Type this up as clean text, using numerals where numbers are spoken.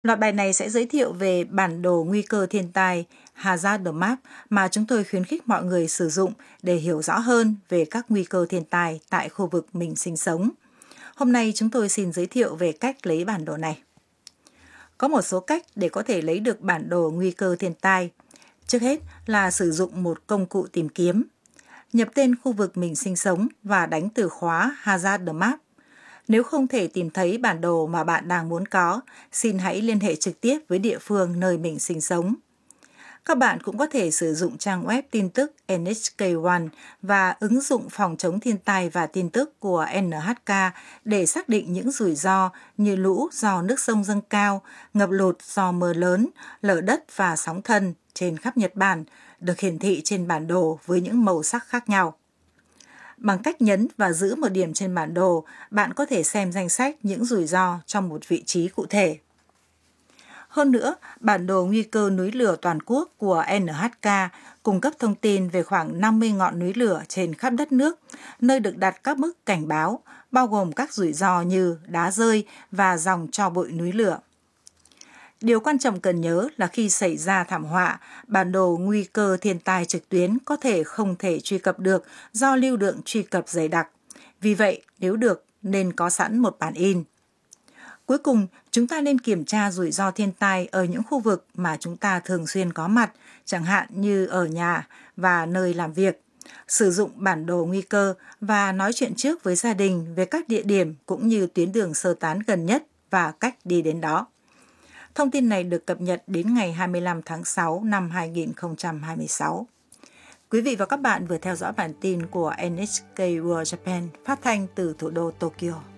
Loạt bài này sẽ giới thiệu về bản đồ nguy cơ thiên tai Hazard Map mà chúng tôi khuyến khích mọi người sử dụng để hiểu rõ hơn về các nguy cơ thiên tai tại khu vực mình sinh sống. Hôm nay chúng tôi xin giới thiệu về cách lấy bản đồ này. Có một số cách để có thể lấy được bản đồ nguy cơ thiên tai. Trước hết là sử dụng một công cụ tìm kiếm. Nhập tên khu vực mình sinh sống và đánh từ khóa Hazard Map. Nếu không thể tìm thấy bản đồ mà bạn đang muốn có, xin hãy liên hệ trực tiếp với địa phương nơi mình sinh sống. Các bạn cũng có thể sử dụng trang web tin tức NHK One và ứng dụng phòng chống thiên tai và tin tức của NHK để xác định những rủi ro như lũ do nước sông dâng cao, ngập lụt do mưa lớn, lở đất và sóng thần trên khắp Nhật Bản được hiển thị trên bản đồ với những màu sắc khác nhau. Bằng cách nhấn và giữ một điểm trên bản đồ, bạn có thể xem danh sách những rủi ro trong một vị trí cụ thể. Hơn nữa, bản đồ nguy cơ núi lửa toàn quốc của NHK cung cấp thông tin về khoảng 50 ngọn núi lửa trên khắp đất nước, nơi được đặt các mức cảnh báo, bao gồm các rủi ro như đá rơi và dòng tro bụi núi lửa. Điều quan trọng cần nhớ là khi xảy ra thảm họa, bản đồ nguy cơ thiên tai trực tuyến có thể không thể truy cập được do lưu lượng truy cập dày đặc. Vì vậy, nếu được, nên có sẵn một bản in. Cuối cùng, chúng ta nên kiểm tra rủi ro thiên tai ở những khu vực mà chúng ta thường xuyên có mặt, chẳng hạn như ở nhà và nơi làm việc. Sử dụng bản đồ nguy cơ và nói chuyện trước với gia đình về các địa điểm cũng như tuyến đường sơ tán gần nhất và cách đi đến đó. Thông tin này được cập nhật đến ngày 25 tháng 6 năm 2026. Quý vị và các bạn vừa theo dõi bản tin của NHK World Japan phát thanh từ thủ đô Tokyo.